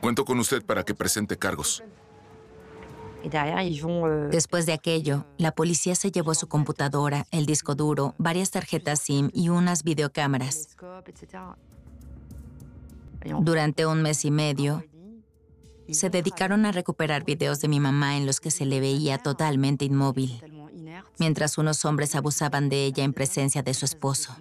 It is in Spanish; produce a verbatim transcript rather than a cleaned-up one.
Cuento con usted para que presente cargos. Después de aquello, la policía se llevó su computadora, el disco duro, varias tarjetas SIM y unas videocámaras. Durante un mes y medio, se dedicaron a recuperar videos de mi mamá en los que se le veía totalmente inmóvil, mientras unos hombres abusaban de ella en presencia de su esposo.